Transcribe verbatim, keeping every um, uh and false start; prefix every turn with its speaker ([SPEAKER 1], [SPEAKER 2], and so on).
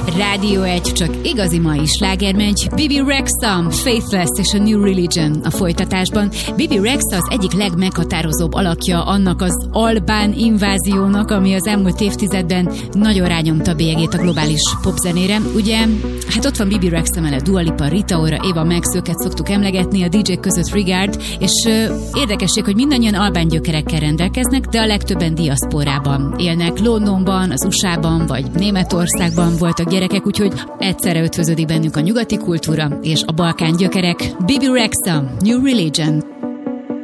[SPEAKER 1] Rádió egy, csak igazi mai slágermencs. Bibi Rexha, Faithless és a New Religion a folytatásban. Bibi Rexha az egyik legmeghatározóbb alakja annak az albán inváziónak, ami az elmúlt évtizedben nagyon rányomta bélyegét a globális popzenére. Ugye, hát ott van Bibi Rexha mellett Dua Lipa, Rita Ora, Eva Max, őket szoktuk emlegetni, a dé jék között Regard, és uh, érdekesség, hogy mindannyian albán gyökerekkel rendelkeznek, de a legtöbben diaszporában élnek. Londonban, az u es á-ban vagy Németországban voltak gyerekek, úgyhogy egyszerre ötvöződik bennük a nyugati kultúra és a balkán gyökerek. Bibi Rexha, New Religion.